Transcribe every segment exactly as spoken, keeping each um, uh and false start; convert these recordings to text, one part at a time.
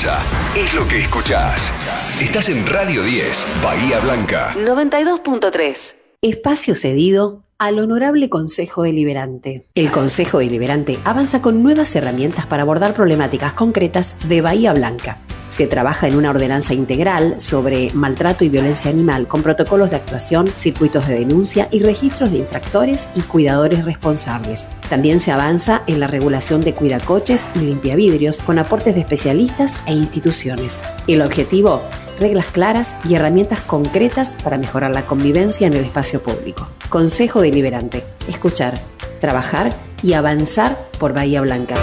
pasa es lo que escuchás. Estás en Radio diez, Bahía Blanca. noventa y dos punto tres. Espacio cedido al Honorable Consejo Deliberante. El Consejo Deliberante avanza con nuevas herramientas para abordar problemáticas concretas de Bahía Blanca. Se trabaja en una ordenanza integral sobre maltrato y violencia animal con protocolos de actuación, circuitos de denuncia y registros de infractores y cuidadores responsables. También se avanza en la regulación de cuidacoches y limpiavidrios con aportes de especialistas e instituciones. El objetivo: reglas claras y herramientas concretas para mejorar la convivencia en el espacio público. Consejo Deliberante. Escuchar, trabajar y avanzar por Bahía Blanca.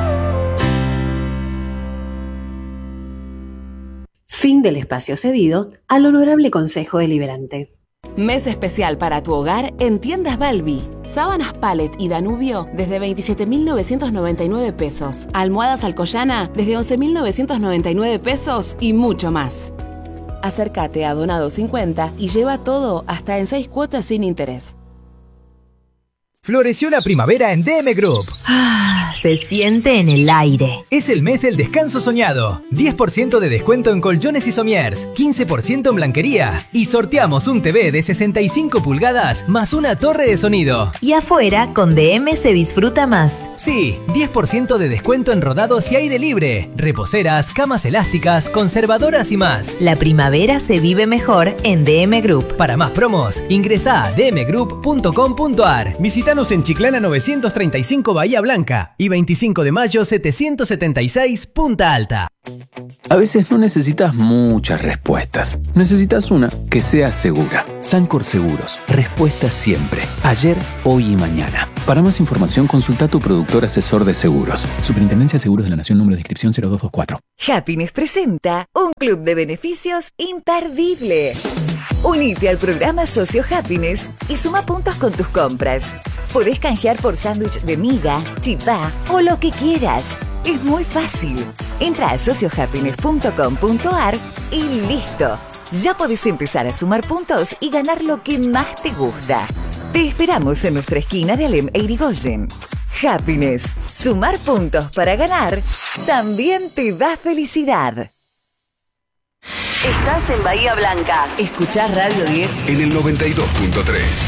Fin del espacio cedido al Honorable Consejo Deliberante. Mes especial para tu hogar en Tiendas Balbi. Sábanas Pallet y Danubio desde veintisiete mil novecientos noventa y nueve pesos. Almohadas Alcoyana desde once mil novecientos noventa y nueve pesos y mucho más. Acércate a Donado cincuenta y lleva todo hasta en seis cuotas sin interés. Floreció la primavera en D M Group. Ah, se siente en el aire. Es el mes del descanso soñado. diez por ciento de descuento en colchones y somiers, quince por ciento en blanquería. Y sorteamos un T V de sesenta y cinco pulgadas más una torre de sonido. Y afuera, con D M se disfruta más. Sí, diez por ciento de descuento en rodados y aire libre. Reposeras, camas elásticas, conservadoras y más. La primavera se vive mejor en D M Group. Para más promos, ingresa a d m group punto com punto a r. Visítanos en Chiclana novecientos treinta y cinco Bahía Blanca y veinticinco de mayo setecientos setenta y seis Punta Alta. A veces no necesitas muchas respuestas. Necesitas una que sea segura. Sancor Seguros. Respuesta siempre. Ayer, hoy y mañana. Para más información, consulta a tu productor asesor de seguros. Superintendencia de Seguros de la Nación, número de inscripción cero dos dos cuatro. Happiness presenta un club de beneficios imperdible. Unite al programa Socio Happiness y suma puntos con tus compras. Podés canjear por sándwich de miga, chipá o lo que quieras. Es muy fácil. Entra a socio happiness punto com punto a r y listo. Ya podés empezar a sumar puntos y ganar lo que más te gusta. Te esperamos en nuestra esquina de Alem e Irigoyen. Happiness. Sumar puntos para ganar también te da felicidad. Estás en Bahía Blanca. Escuchás Radio diez en el noventa y dos punto tres.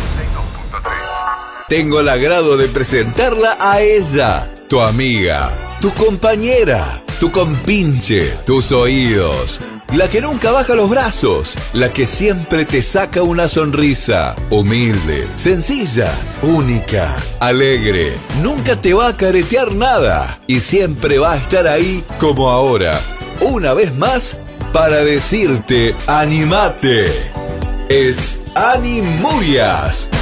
Tengo el agrado de presentarla a ella, tu amiga, tu compañera, tu compinche, tus oídos. La que nunca baja los brazos, la que siempre te saca una sonrisa. Humilde, sencilla, única, alegre. Nunca te va a caretear nada y siempre va a estar ahí como ahora. Una vez más, para decirte, ¡animate! Es Ani Murias.